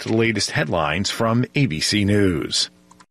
to the latest headlines from ABC News.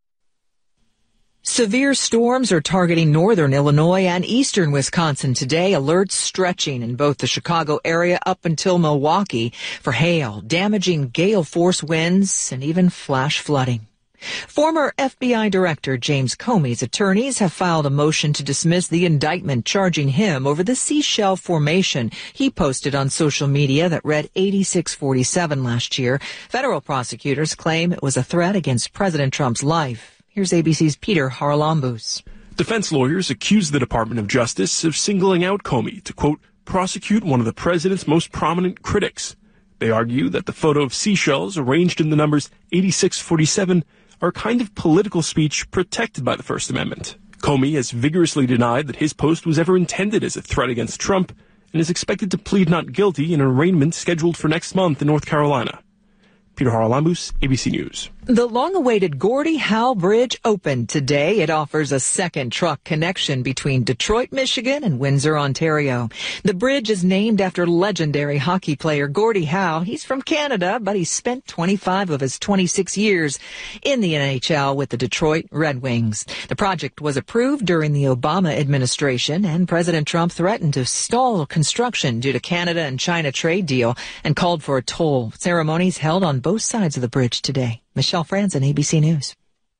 Severe storms are targeting northern Illinois and eastern Wisconsin today. Alerts stretching in both the Chicago area up until Milwaukee for hail, damaging gale force winds, and even flash flooding. Former FBI Director James Comey's attorneys have filed a motion to dismiss the indictment charging him over the seashell formation he posted on social media that read 8647 last year. Federal prosecutors claim it was a threat against President Trump's life. Here's ABC's Peter Haralambous. Defense lawyers accuse the Department of Justice of singling out Comey to, quote, prosecute one of the president's most prominent critics. They argue that the photo of seashells arranged in the numbers 8647 are a kind of political speech protected by the First Amendment. Comey has vigorously denied that his post was ever intended as a threat against Trump and is expected to plead not guilty in an arraignment scheduled for next month in North Carolina. Peter Haralambous, ABC News. The long-awaited Gordie Howe Bridge opened today. It offers a second truck connection between Detroit, Michigan and Windsor, Ontario. The bridge is named after legendary hockey player Gordie Howe. He's from Canada, but he spent 25 of his 26 years in the NHL with the Detroit Red Wings. The project was approved during the Obama administration, and President Trump threatened to stall construction due to Canada and China trade deal and called for a toll. Ceremonies held on both sides of the bridge today. Michelle Franzen, ABC News.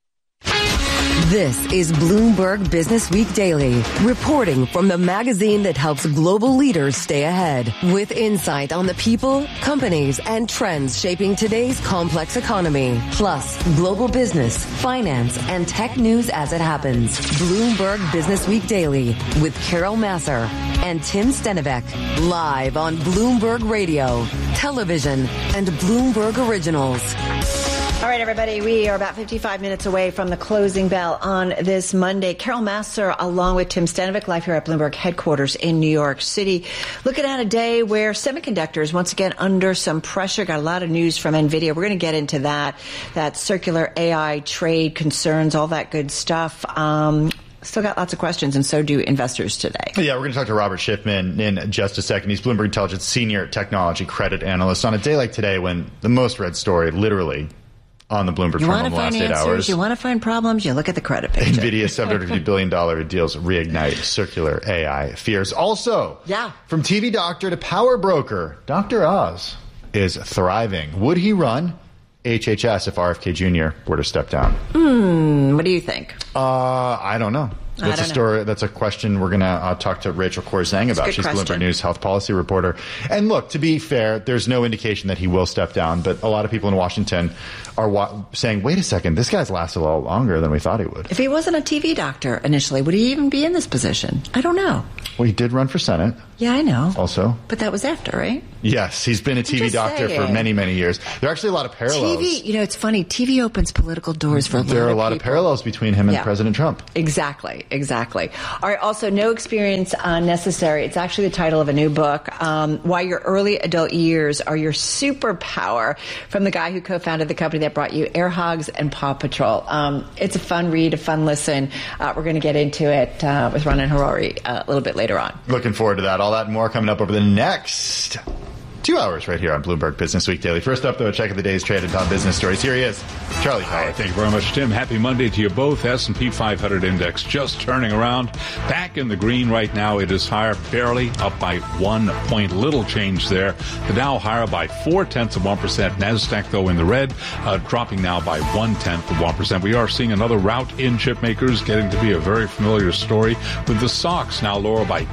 This is Bloomberg Business Week Daily, reporting from the magazine that helps global leaders stay ahead, with insight on the people, companies, and trends shaping today's complex economy, plus global business, finance, and tech news as it happens. Bloomberg Business Week Daily with Carol Massar and Tim Stenivek, live on Bloomberg Radio, television, and Bloomberg Originals. All right, everybody, we are about 55 minutes away from the closing bell on this Monday. Carol Massar, along with Tim Stenivek, live here at Bloomberg headquarters in New York City, looking at a day where semiconductors, once again, under some pressure. Got a lot of news from NVIDIA. We're going to get into that circular AI trade concerns, all that good stuff. Still got lots of questions, and so do investors today. Yeah, we're going to talk to Robert Schiffman in just a second. He's Bloomberg Intelligence Senior Technology Credit Analyst. On a day like today, when the most read story, literally, on the Bloomberg terminal in the last 8 hours. You want to find problems, you look at the credit picture. NVIDIA's $750 billion deals reignite circular AI fears. Also, from TV doctor to power broker, Dr. Oz is thriving. Would he run HHS if RFK Jr. were to step down? What do you think? I don't know. That's a story. That's a question we're going to talk to Rachel Korzeng about. She's Bloomberg News health policy reporter. And look, to be fair, there's no indication that he will step down, but a lot of people in Washington are saying, wait a second, this guy's lasted a lot longer than we thought he would. If he wasn't a TV doctor initially, would he even be in this position? I don't know. Well, he did run for Senate. Yeah, I know. Also. But that was after, right? Yes, he's been a TV doctor for many, many years. There are actually a lot of parallels. TV, it's funny. TV opens political doors for a lot of people. There are a lot of parallels between him and President Trump. Exactly. All right, also, no experience necessary. It's actually the title of a new book, Why Your Early Adult Years Are Your Superpower, from the guy who co-founded the company that brought you Air Hogs and Paw Patrol. It's a fun read, a fun listen. We're going to get into it with Ronan Harari a little bit later on. Looking forward to that. All that and more coming up over the next 2 hours right here on Bloomberg Business Week Daily. First up, though, a check of the day's traded top business stories. Here he is, Charlie Powell. Thank you very much, Tim. Happy Monday to you both. S&P 500 index just turning around. Back in the green right now. It is higher, barely up by 1 point. Little change there. The Dow higher by 0.4%. NASDAQ, though, in the red, dropping now by 0.1%. We are seeing another rout in chip makers, getting to be a very familiar story, with the SOX now lower by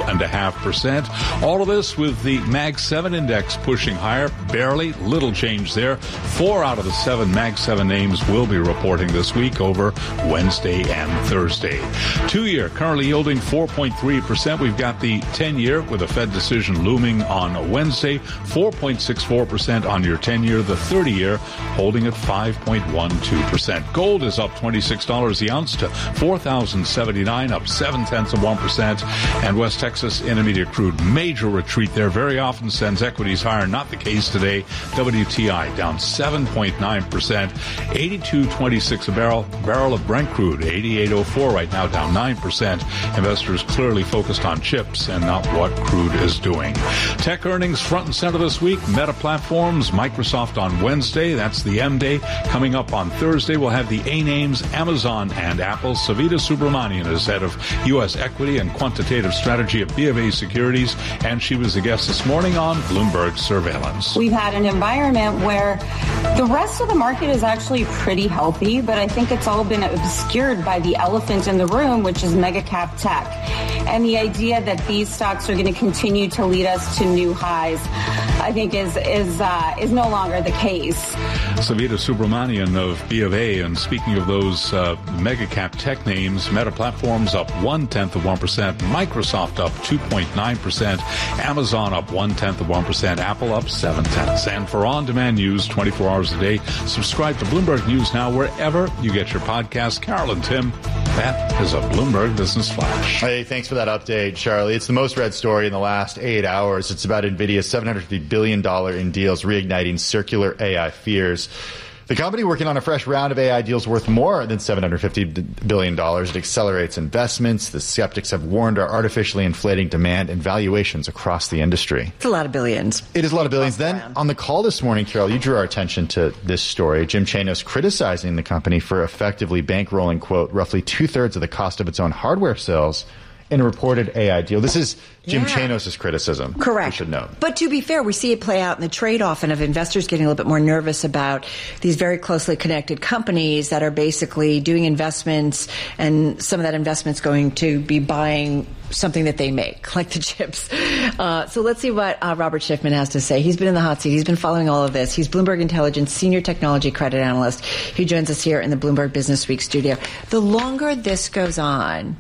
2.5%. All of this with the Mag 7 index pushing higher, barely, little change there. 4 out of the 7 Mag 7 names will be reporting this week over Wednesday and Thursday. 2-year currently yielding 4.3%. We've got the 10-year with a Fed decision looming on Wednesday, 4.64% on your 10-year. The 30-year holding at 5.12%. Gold is up $26 the ounce to $4,079, up 0.7%. And West Texas Intermediate crude, major retreat there. Very often sends equities higher. Not the case today. WTI down 7.9%, 82.26 a barrel. Barrel of Brent crude, 88.04 right now, down 9%. Investors clearly focused on chips and not what crude is doing. Tech earnings front and center this week. Meta Platforms, Microsoft on Wednesday. That's the M Day. Coming up on Thursday, we'll have the A names, Amazon and Apple. Savita Subramanian is head of U.S. Equity and Quantitative Strategy at BofA Securities, and she was the guest this morning on Bloomberg Surveillance. We've had an environment where the rest of the market is actually pretty healthy, but I think it's all been obscured by the elephant in the room, which is mega cap tech. And the idea that these stocks are going to continue to lead us to new highs, I think is no longer the case. Savita Subramanian of BofA, and speaking of those mega cap tech names, Meta Platforms up 0.1%, Microsoft up 2.9%, Amazon up 0.1%, Apple up 0.7. And for on-demand news 24 hours a day, subscribe to Bloomberg News Now wherever you get your podcasts. Carol and Tim, that is a Bloomberg Business Flash. Hey, thanks for that update, Charlie. It's the most read story in the last 8 hours. It's about NVIDIA's $750 billion in deals reigniting circular AI fears. The company working on a fresh round of AI deals worth more than $750 billion. It accelerates investments. The skeptics have warned are artificially inflating demand and valuations across the industry. It's a lot of billions. It is a lot of billions. Then on the call this morning, Carol, you drew our attention to this story. Jim Chanos criticizing the company for effectively bankrolling, quote, roughly 2/3 of the cost of its own hardware sales in a reported AI deal. This is Jim Chanos' criticism. Correct. We should note. But to be fair, we see it play out in the trade-off and of investors getting a little bit more nervous about these very closely connected companies that are basically doing investments, and some of that investment's going to be buying something that they make, like the chips. So let's see what Robert Schiffman has to say. He's been in the hot seat. He's been following all of this. He's Bloomberg Intelligence Senior Technology Credit Analyst. He joins us here in the Bloomberg Business Week studio. The longer this goes on,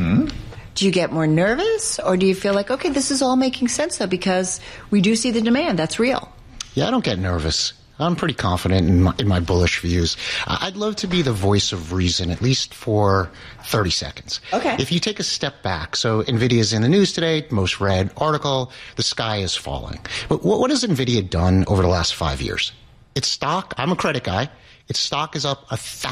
do you get more nervous, or do you feel like, okay, this is all making sense, though, because we do see the demand. That's real. Yeah, I don't get nervous. I'm pretty confident in my bullish views. I'd love to be the voice of reason, at least for 30 seconds. Okay. If you take a step back, so NVIDIA's in the news today, most read article, the sky is falling. But what has NVIDIA done over the last 5 years? Its stock, I'm a credit guy, its stock is up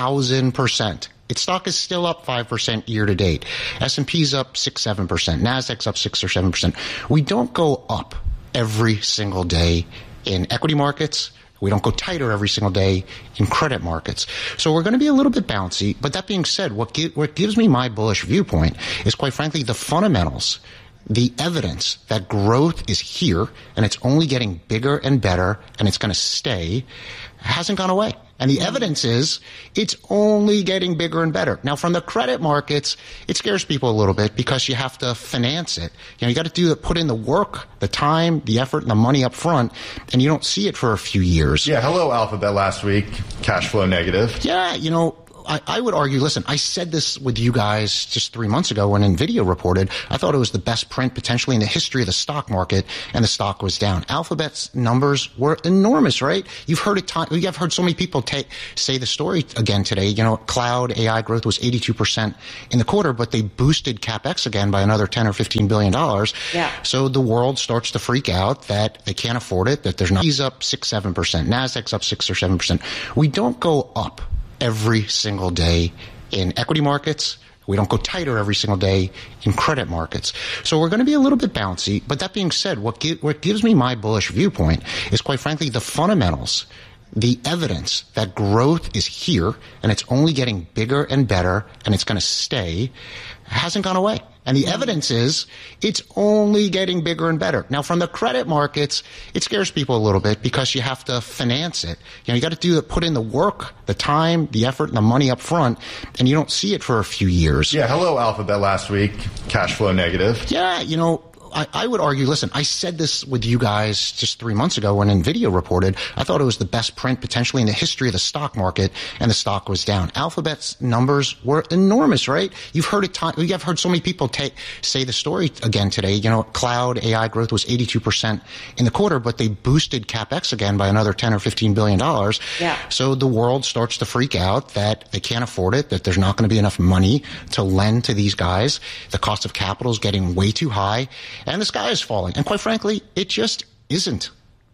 1,000%. Its stock is still up 5% year to date. S&P's up 6-7%. Nasdaq's up 6 or 7%. We don't go up every single day in equity markets. We don't go tighter every single day in credit markets. So we're going to be a little bit bouncy. But that being said, what gives me my bullish viewpoint is, quite frankly, the fundamentals, the evidence that growth is here and it's only getting bigger and better and it's going to stay hasn't gone away. And the evidence is it's only getting bigger and better. Now, from the credit markets, it scares people a little bit because you have to finance it. You know, you got to put in the work, the time, the effort, and the money up front, and you don't see it for a few years. Yeah, hello, Alphabet last week, cash flow negative. Yeah, you know, I would argue, listen, I said this with you guys just 3 months ago when NVIDIA reported. I thought it was the best print potentially in the history of the stock market, and the stock was down. Alphabet's numbers were enormous, right? You've heard it. You've heard so many people say the story again today. You know, cloud AI growth was 82% in the quarter, but they boosted CapEx again by another $10 or $15 billion. Yeah. So the world starts to freak out that they can't afford it, that there's not. He's up 6-7%. Nasdaq's up 6 or 7%. We don't go up every single day in equity markets. We don't go tighter every single day in credit markets. So we're going to be a little bit bouncy. But that being said, what gives me my bullish viewpoint is, quite frankly, the fundamentals, the evidence that growth is here and it's only getting bigger and better and it's going to stay hasn't gone away. And the evidence is it's only getting bigger and better. Now, from the credit markets, it scares people a little bit because you have to finance it. You know, you got to put in the work, the time, the effort, and the money up front, and you don't see it for a few years. Yeah, hello, Alphabet last week, cash flow negative. Yeah, you know, I would argue, listen, I said this with you guys just 3 months ago when NVIDIA reported. I thought it was the best print potentially in the history of the stock market, and the stock was down. Alphabet's numbers were enormous, right? You've heard it. You've heard so many people say the story again today. You know, cloud AI growth was 82% in the quarter, but they boosted CapEx again by another $10 or $15 billion. Yeah. So the world starts to freak out that they can't afford it, that there's not going to be enough money to lend to these guys. The cost of capital is getting way too high. And the sky is falling. And quite frankly, it just isn't.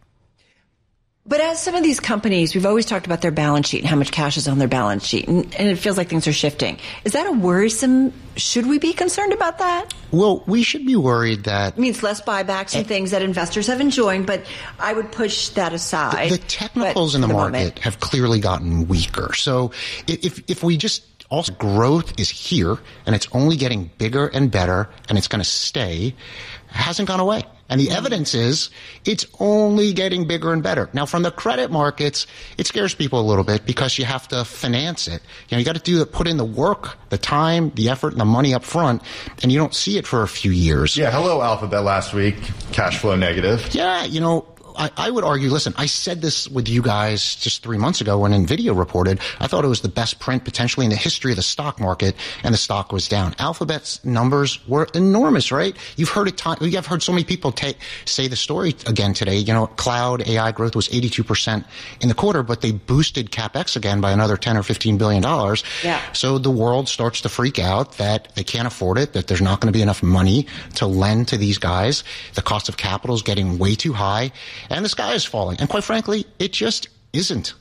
But as some of these companies, we've always talked about their balance sheet and how much cash is on their balance sheet, and it feels like things are shifting. Is that a worrisome? Should we be concerned about that? Well, we should be worried that... It means less buybacks and things that investors have enjoyed, but I would push that aside. The technicals in the market have clearly gotten weaker. So if we just... Also, growth is here, and it's only getting bigger and better, and it's going to stay. Hasn't gone away. And the evidence is it's only getting bigger and better. Now, from the credit markets, it scares people a little bit because you have to finance it. You got to put in the work, the time, the effort, and the money up front, and you don't see it for a few years. Yeah, hello, Alphabet last week, cash flow negative. Yeah, I would argue, listen, I said this with you guys just 3 months ago when NVIDIA reported. I thought it was the best print potentially in the history of the stock market, and the stock was down. Alphabet's numbers were enormous, right? You've heard so many people say the story again today. Cloud AI growth was 82% in the quarter, but they boosted CapEx again by another $10 or $15 billion. Yeah. So the world starts to freak out that they can't afford it, that there's not going to be enough money to lend to these guys. The cost of capital is getting way too high. And the sky is falling. And quite frankly, it just isn't.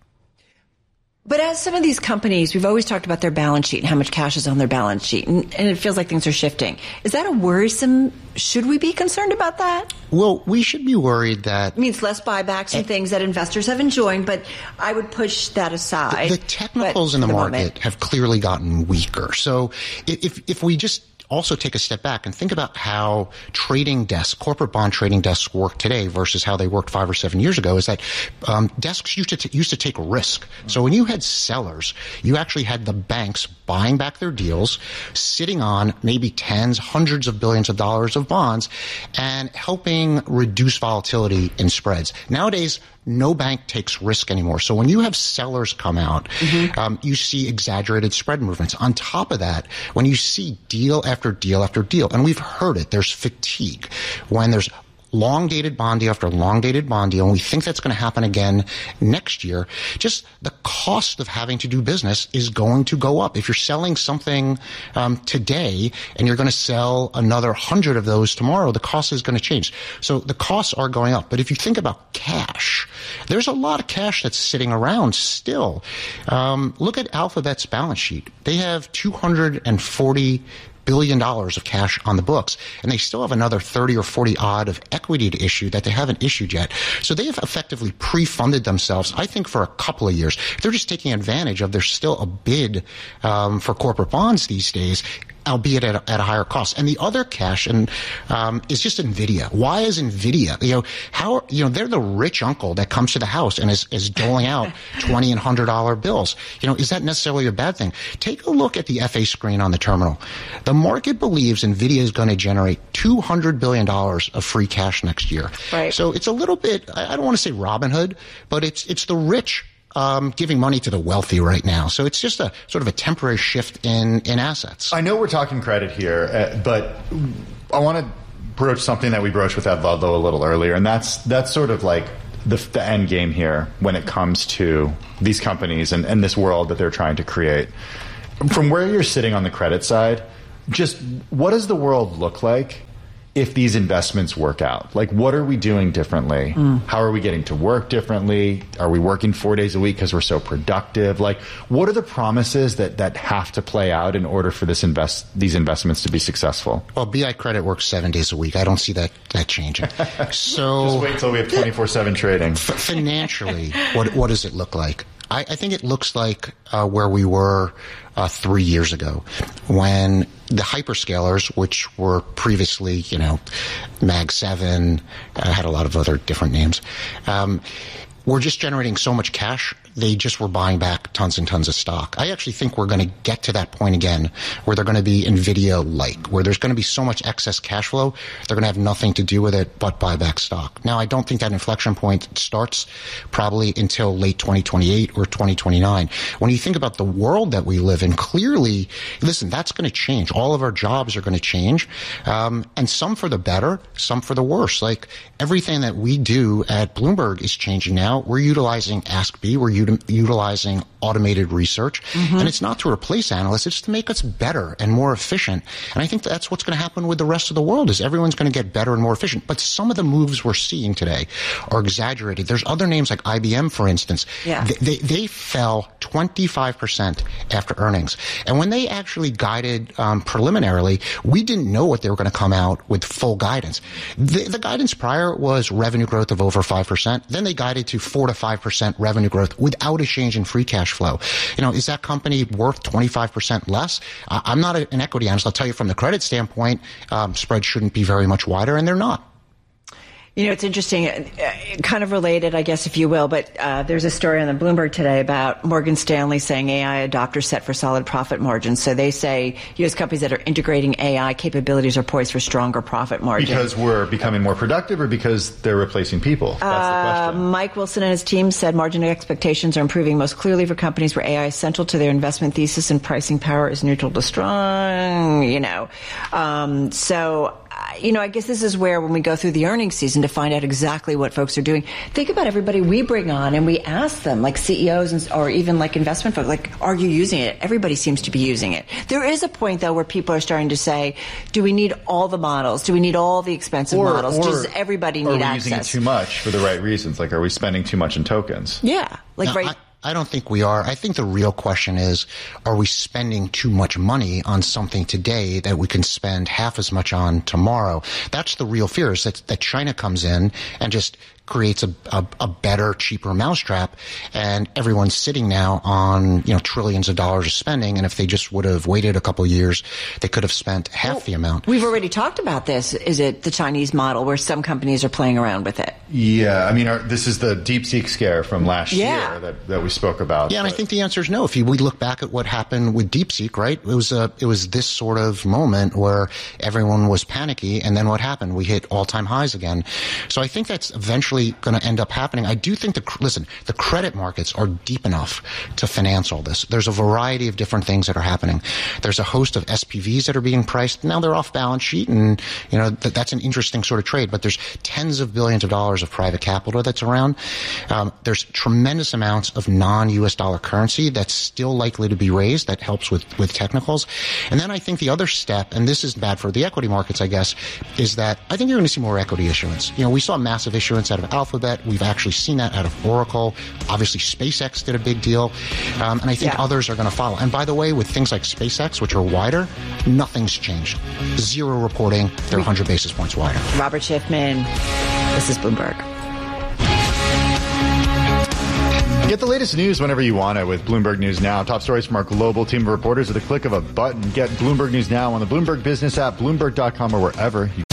But as some of these companies, we've always talked about their balance sheet and how much cash is on their balance sheet, and it feels like things are shifting. Is that a worrisome? Should we be concerned about that? Well, we should be worried that... It means less buybacks and things that investors have enjoyed, but I would push that aside. The technicals in the market have clearly gotten weaker. So if we just also take a step back and think about how corporate bond trading desks work today versus how they worked 5 or 7 years ago, is that desks used to take a risk. So when you had sellers, you actually had the banks buying back their deals, sitting on maybe tens, hundreds of billions of dollars of bonds, and helping reduce volatility in spreads. Nowadays, no bank takes risk anymore. So when you have sellers come out, you see exaggerated spread movements. On top of that, when you see deal after deal after deal, and we've heard it, there's fatigue. When there's long-dated bond deal after long-dated bond deal, and we think that's going to happen again next year, just the cost of having to do business is going to go up. If you're selling something today and you're going to sell another 100 of those tomorrow, the cost is going to change. So the costs are going up. But if you think about cash, there's a lot of cash that's sitting around still. Look at Alphabet's balance sheet. They have $240 billion of cash on the books, and they still have another 30 or 40 odd of equity to issue that they haven't issued yet. So they have effectively pre-funded themselves, I think, for a couple of years. They're just taking advantage of there's still a bid for corporate bonds these days, albeit at a higher cost. And the other cash is just NVIDIA. Why is NVIDIA? They're the rich uncle that comes to the house and is doling out $20 and $100 bills. Is that necessarily a bad thing? Take a look at the FA screen on the terminal. The market believes NVIDIA is going to generate $200 billion of free cash next year. Right. So it's a little bit, I don't want to say Robin Hood, but it's the rich giving money to the wealthy right now. So it's just a sort of a temporary shift in assets. I know we're talking credit here, but I want to broach something that we broached with Ed Ludlow a little earlier, and that's sort of like the end game here when it comes to these companies and this world that they're trying to create. From where you're sitting on the credit side, just what does the world look like if these investments work out? Like, what are we doing differently? How are we getting to work differently? Are we working 4 days a week because we're so productive? Like, what are the promises that have to play out in order for these investments to be successful? Well, BI Credit works 7 days a week. I don't see that changing. So just wait till we have 24/7 trading. Financially, what does it look like? I think it looks like where we were 3 years ago, when the hyperscalers, which were previously, Mag 7, had a lot of other different names, were just generating so much cash, they just were buying back tons and tons of stock. I actually think we're going to get to that point again where they're going to be NVIDIA-like, where there's going to be so much excess cash flow, they're going to have nothing to do with it but buy back stock. Now, I don't think that inflection point starts probably until late 2028 or 2029. When you think about the world that we live in, clearly, listen, that's going to change. All of our jobs are going to change, and some for the better, some for the worse. Like, everything that we do at Bloomberg is changing now. now, we're utilizing Ask B, we're utilizing automated research, and it's not to replace analysts, it's to make us better and more efficient. And I think that's what's going to happen with the rest of the world, is everyone's going to get better and more efficient. But some of the moves we're seeing today are exaggerated. There's other names like IBM, for instance. Yeah. They fell 25% after earnings. And when they actually guided preliminarily, we didn't know what they were going to come out with full guidance. The guidance prior was revenue growth of over 5%. Then they guided to 4 to 5% revenue growth without a change in free cash flow. Is that company worth 25% less? I'm not an equity analyst. I'll tell you from the credit standpoint, spreads shouldn't be very much wider, and they're not. It's interesting, kind of related, I guess, if you will, but there's a story on the Bloomberg today about Morgan Stanley saying AI adopters set for solid profit margins. So they say U.S. companies that are integrating AI capabilities are poised for stronger profit margins. Because we're becoming more productive, or because they're replacing people? That's the question. Mike Wilson and his team said margin expectations are improving most clearly for companies where AI is central to their investment thesis and pricing power is neutral to strong, I guess this is where, when we go through the earnings season to find out exactly what folks are doing, think about everybody we bring on and we ask them, like CEOs or even like investment folks, like, are you using it? Everybody seems to be using it. There is a point, though, where people are starting to say, do we need all the models? Do we need all the expensive models? Does everybody need access? Are we using it too much for the right reasons? Like, are we spending too much in tokens? Yeah. I don't think we are. I think the real question is, are we spending too much money on something today that we can spend half as much on tomorrow? That's the real fear, is that China comes in and just creates a better, cheaper mousetrap, and everyone's sitting now on trillions of dollars of spending. And if they just would have waited a couple of years, they could have spent half the amount. We've already talked about this. Is it the Chinese model where some companies are playing around with it? Yeah, I mean, this is the DeepSeek scare from last year that we spoke about. Yeah, and I think the answer is no. If we look back at what happened with DeepSeek, right? It was this sort of moment where everyone was panicky, and then what happened? We hit all-time highs again. So I think that's eventually going to end up happening. I do think the credit markets are deep enough to finance all this. There's a variety of different things that are happening. There's a host of SPVs that are being priced. Now they're off balance sheet, and that's an interesting sort of trade, but there's tens of billions of dollars of private capital that's around. There's tremendous amounts of non-US dollar currency that's still likely to be raised. That helps with technicals. And then I think the other step, and this is bad for the equity markets, I guess, is that I think you're going to see more equity issuance. We saw massive issuance out of Alphabet. We've actually seen that out of Oracle. Obviously, SpaceX did a big deal. And I think others are going to follow. And by the way, with things like SpaceX, which are wider, nothing's changed. Zero reporting. They're 100 basis points wider. Robert Schiffman, this is Bloomberg. Get the latest news whenever you want it with Bloomberg News Now. Top stories from our global team of reporters at the click of a button. Get Bloomberg News Now on the Bloomberg Business app, Bloomberg.com, or wherever you